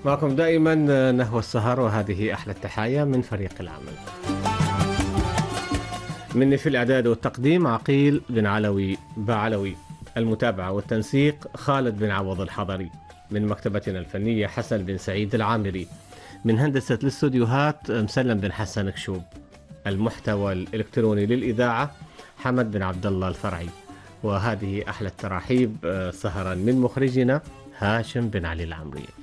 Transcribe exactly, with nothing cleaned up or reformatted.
معكم دائما نهوى السهر، وهذه أحلى التحايا من فريق العمل. مني في الإعداد والتقديم عقيل بن علوي بعلوي، المتابعة والتنسيق خالد بن عوض الحضري، من مكتبتنا الفنية حسن بن سعيد العامري، من هندسة الاستوديوهات مسلم بن حسن كشوب، المحتوى الإلكتروني للإذاعة حمد بن عبد الله الفرعي. وهذه أحلى التراحيب سهرا من مخرجنا هاشم بن علي العمري.